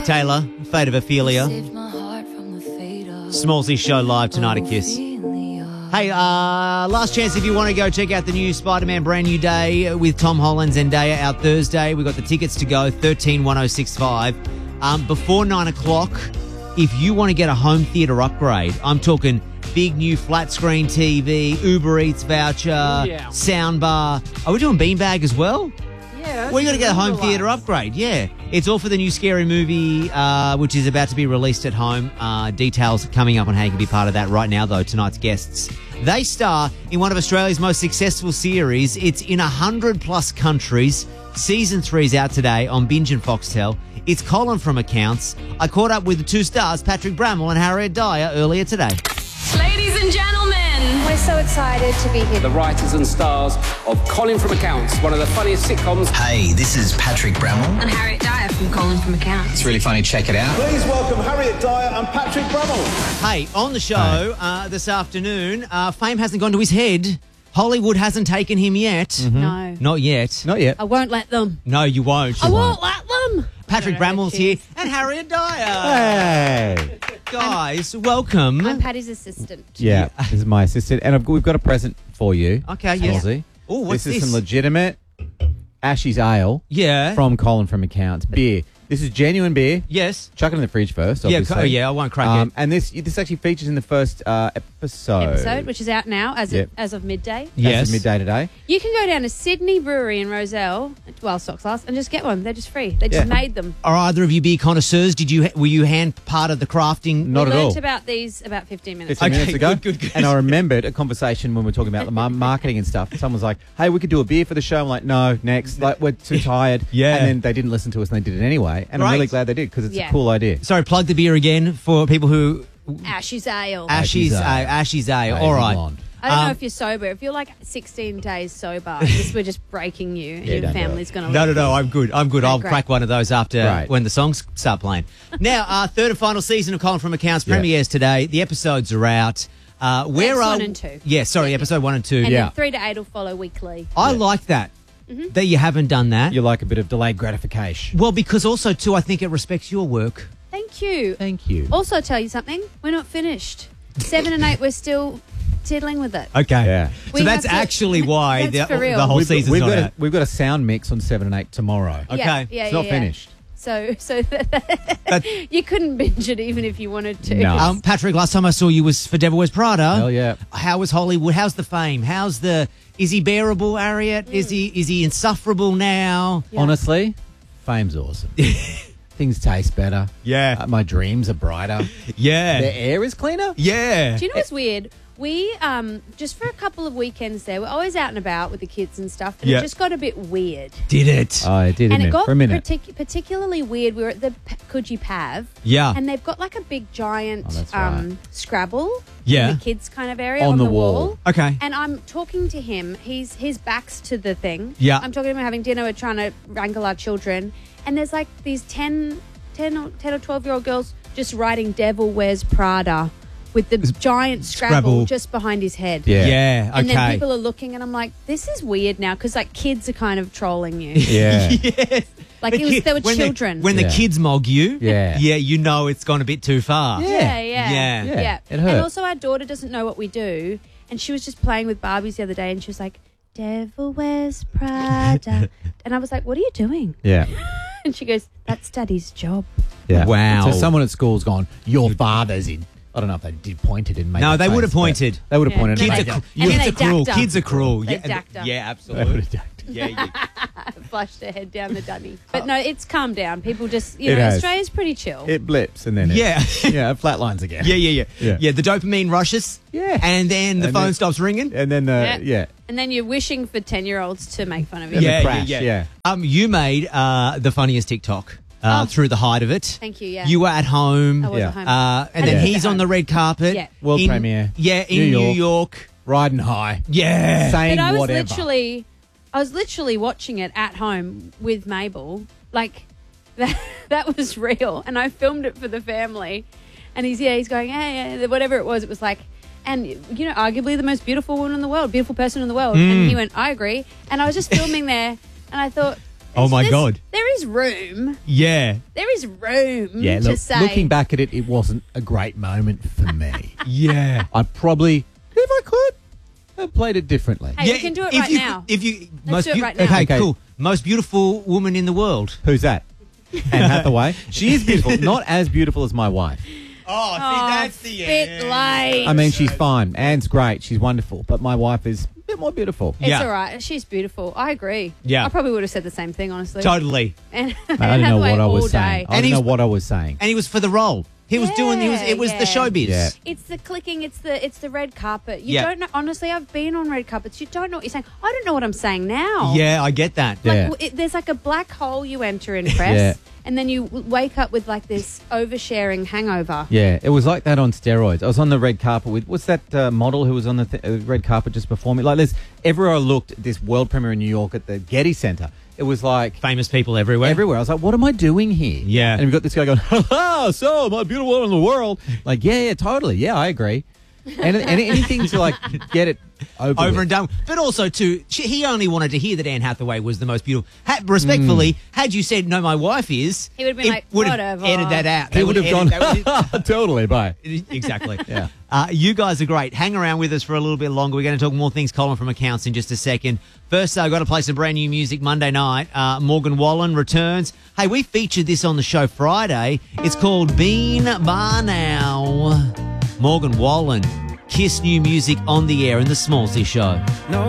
Taylor, Fate of Ophelia. Smallsy show live tonight at Kiss. Hey, last chance if you want to go check out the new Spider-Man Brand New Day with Tom Holland and Zendaya out Thursday. We've got the tickets to go, 131065. Before 9 o'clock, if you want to get a home theatre upgrade, I'm talking big new flat screen TV, Uber Eats voucher, soundbar. Are we doing beanbag as well? Yeah. We're going to get a home theatre upgrade, yeah. It's all for the new Scary Movie, which is about to be released at home. Details coming up on how you can be part of that right now, though. Tonight's guests, they star in one of Australia's most successful series. It's in 100-plus countries. Season 3 is out today on Binge and Foxtel. It's Colin from Accounts. I caught up with the two stars, Patrick Bramwell and Harriet Dyer, earlier today. Ladies and gentlemen, we're so excited to be here. The writers and stars of Colin from Accounts, one of the funniest sitcoms. Hey, this is Patrick Bramwell. And Harriet Dyer from Colin from Accounts. It's really funny. Check it out. Please welcome Harriet Dyer and Patrick Bramwell. Hey, on the show this afternoon, fame hasn't gone to his head. Hollywood hasn't taken him yet. Mm-hmm. No. Not yet. Not yet. I won't let them. No, you won't. I won't let them. Patrick Bramwell's here and Harriet Dyer. Hey. Guys, welcome. I'm Patty's assistant. Yeah, this is my assistant. And we've got a present for you. Okay, yes. Smallsy. Oh, what's this? this? Is some legitimate Ashes Ale Yeah. from Colin from Accounts. Beer. This is genuine beer. Yes. Chuck it in the fridge first, Yeah, obviously. I won't crack it. And this actually features in the first episode. Which is out now as of midday. Yes. That's midday today. You can go down to Sydney Brewery in Roselle, while stocks last, and just get one. They're just free. They just made them. Are either of you beer connoisseurs? Were you hand part of the crafting? Not we at all. learnt about these about 15 minutes 15 ago. minutes ago. Good. And I remembered a conversation when we were talking about the marketing and stuff. Someone was like, hey, we could do a beer for the show. I'm like, no, next. Like, we're too tired. Yeah. And then they didn't listen to us and they did it anyway. And I'm Right. really glad they did because it's Yeah. a cool idea. Sorry, plug the beer again for people who... Ashes Ale. Ashes Ale. All right. Blonde. I don't know if you're sober. If you're like 16 days sober, we're just breaking you and your don't do family's going to No, I'm good. I'll great. crack one of those after Right. when the songs start playing. Now, third and final season of Colin from Accounts premieres today. The episodes are out. Where That's are 1 and 2. Yeah, sorry, episode 1 and 2. And Yeah. then 3 to 8 will follow weekly. I like that. That you haven't done that. You like a bit of delayed gratification. Well, because also, too, I think it respects your work. Thank you. Thank you. Also, tell you something. We're not finished. 7 and 8, we're still tiddling with it. Okay. Yeah. So We that's have to- actually why That's for real. the whole season's not out. We've got a sound mix on 7 and 8 tomorrow. Okay. Yeah, It's not finished. So you couldn't binge it even if you wanted to. No. Patrick, last time I saw you was for Devil Wears Prada. Hell yeah. How was Hollywood? How's the fame? Is he bearable, Harriet? Is he insufferable now? Yeah. Honestly, fame's awesome. Things taste better. Yeah. My dreams are brighter. Yeah. The air is cleaner. Yeah. Do you know what's weird? We, just for a couple of weekends there, we're always out and about with the kids and stuff, and Yeah. it just got a bit weird. Did it? Oh, it did And it got for a minute. particularly weird. We were at the Coogee Pav. Yeah. And they've got like a big giant that's right. Scrabble Yeah. in the kids kind of area On on the the wall. wall. Okay. And I'm talking to him. His back's to the thing. Yeah. I'm talking to him, we're having dinner. We're trying to wrangle our children. And there's like these 10 or 12-year-old girls just writing Devil Wears Prada with the giant Scrabble. Scrabble just behind his head. Yeah. Yeah. Okay. And then people are looking and I'm like, this is weird now because like kids are kind of trolling you. Yeah. Yes. Like they were when children. when the Yeah. kids mog you, Yeah. you know it's gone a bit too far. Yeah. Yeah. It hurt. And also our daughter doesn't know what we do. And she was just playing with Barbies the other day and she was like, Devil Wears Prada. And I was like, what are you doing? Yeah. And she goes, that's Daddy's job. Yeah. Wow. So someone at school's gone, your father's in. I don't know if they did pointed in. No, they would have pointed. They would have Yeah. pointed. Kids in. are Kids And then are they cruel. dacked her. Kids are cruel. They Yeah. dacked her. Yeah, They would absolutely. have dacked. Yeah. Flushed her head down the dunny. But no, it's calmed down. People just, It has. Australia's pretty chill. It blips and then it flatlines again. Yeah. Yeah. The dopamine rushes. Yeah. And then the And phone then- stops ringing. And then yeah. And then you're wishing for 10-year-olds to make fun of you. And the Yeah, crash, yeah. yeah. You made the funniest TikTok through the height of it. Thank you, yeah. You were at home. I was Yeah. at home. And then Yeah. he's on the red carpet. Yeah. World premiere. Yeah, in New York. Riding high. Yeah. Saying But I was whatever. literally watching it at home with Mabel. Like that was real, and I filmed it for the family. And he's going, hey, whatever it was like, and arguably the most beautiful woman in the world, beautiful person in the world. And he went, I agree. And I was just filming there, and I thought, Oh, my There's- God. There is room. Yeah. There is room Yeah, to look, say. looking back at it, it wasn't a great moment for me. Yeah. I probably, if I could, have played it differently. Hey, we can do it right now. If you, Let's do it right now. Okay, Okay. cool. Most beautiful woman in the world. Who's that? Anne Hathaway. She is beautiful. Not as beautiful as my wife. Oh, Bit late. I mean, she's fine. Anne's great. She's wonderful. But my wife is a bit more beautiful. It's Yeah. all right. She's beautiful. I agree. Yeah. I probably would have said the same thing, honestly. Totally. And I don't know what I was saying. I And don't know he's- what I was saying. And he was for the role. He was doing. It was Yeah. the showbiz. Yeah. It's the clicking. It's the red carpet. You Yeah. don't know. Honestly, I've been on red carpets. You don't know what you're saying. I don't know what I'm saying now. Yeah, I get that. Yeah. There's like a black hole you enter in press, Yeah. and then you wake up with like this oversharing hangover. Yeah, it was like that on steroids. I was on the red carpet with, what's that model who was on the red carpet just before me? Like, there's, everywhere I looked at this world premiere in New York at the Getty Center, it was like Famous people everywhere. everywhere. I was like, what am I doing here? Yeah. And we've got this guy going, ha ha, so my beautiful woman in the world. Like, yeah, totally. Yeah, I agree. And anything to like get it over with. And done. But also, too, he only wanted to hear that Anne Hathaway was the most beautiful. Respectfully, had you said, no, my wife is, He would've been it like, would have whatever. edited that out. He would have gone, that totally, bye. exactly. Yeah. You guys are great. Hang around with us for a little bit longer. We're going to talk more things, Colin from Accounts, in just a second. First, I've got to play some brand new music Monday night. Morgan Wallen returns. Hey, we featured this on the show Friday. It's called Bean Bar Now. Morgan Wallen. Kiss new music on the air in the Smallsy Show. No